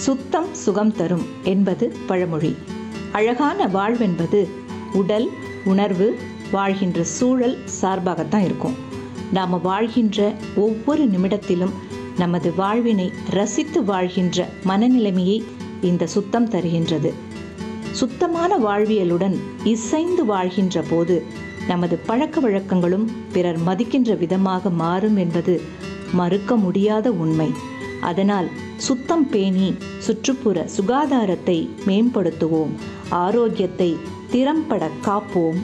சுத்தம் சுகம் தரும் என்பது பழமொழி. அழகான வாழ்வென்பது உடல், உணர்வு, வாழ்கின்ற சூழல் சார்பாகத்தான் இருக்கும். நாம் வாழ்கின்ற ஒவ்வொரு நிமிடத்திலும் நமது வாழ்வினை ரசித்து வாழ்கின்ற மனநிலைமையை இந்த சுத்தம் தருகின்றது. சுத்தமான வாழ்வியலுடன் இசைந்து வாழ்கின்ற போது நமது பழக்க வழக்கங்களும் பிறர் மதிக்கின்ற விதமாக மாறும் என்பது மறுக்க முடியாத உண்மை. அதனால் சுத்தம் பேணி சுற்றுப்புற சுகாதாரத்தை மேம்படுத்துவோம், ஆரோக்கியத்தை திறம்பட காப்போம்.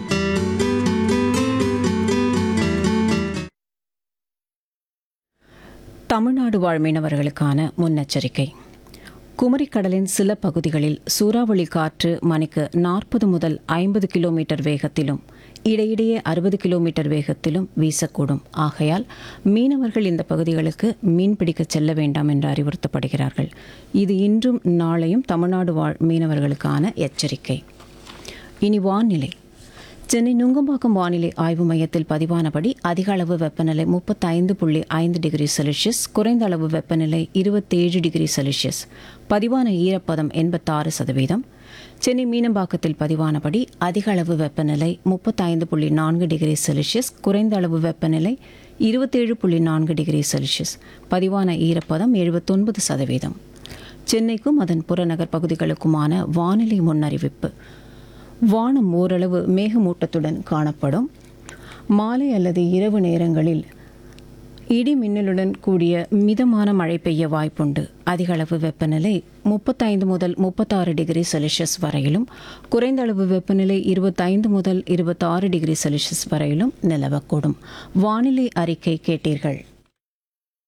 தமிழ்நாடு வாழ் மீனவர்களுக்கான முன்னெச்சரிக்கை. குமரிக்கடலின் சில பகுதிகளில் சூறாவளி காற்று மணிக்கு 40 முதல் 50 கிலோமீட்டர் வேகத்திலும் இடையிடையே 60 கிலோமீட்டர் வேகத்திலும் வீசக்கூடும். ஆகையால் மீனவர்கள் இந்த பகுதிகளுக்கு மீன்பிடிக்க செல்ல வேண்டாம் என்று அறிவுறுத்தப்படுகிறார்கள். இது இன்றும் நாளையும் தமிழ்நாடு வாழ் மீனவர்களுக்கான எச்சரிக்கை. இனி வானிலை. சென்னை நுங்கம்பாக்கம் வானிலை ஆய்வு மையத்தில் பதிவானபடி அதிக அளவு வெப்பநிலை 35.5 டிகிரி செல்சியஸ், குறைந்த அளவு வெப்பநிலை 27 டிகிரி செல்சியஸ், பதிவான ஈரப்பதம் 86%. சென்னை மீனம்பாக்கத்தில் பதிவானபடி அதிக அளவு வெப்பநிலை 35.4 டிகிரி செல்சியஸ், குறைந்த அளவு வெப்பநிலை 27.4 டிகிரி செல்சியஸ், பதிவான ஈரப்பதம் 79%. சென்னைக்கும் அதன் புறநகர் பகுதிகளுக்குமான வானிலை முன்னறிவிப்பு. வானம் ஓரளவு மேகமூட்டத்துடன் காணப்படும். மாலை அல்லது இரவு நேரங்களில் இடி மின்னலுடன் கூடிய மிதமான மழை பெய்ய வாய்ப்புண்டு. அதிக அளவு வெப்பநிலை 35 முதல் 36 டிகிரி செல்சியஸ் வரையிலும், குறைந்த அளவு வெப்பநிலை 25 முதல் 26 டிகிரி செல்சியஸ் வரையிலும் நிலவக்கூடும். வானிலை அறிக்கை கேட்டீர்கள்.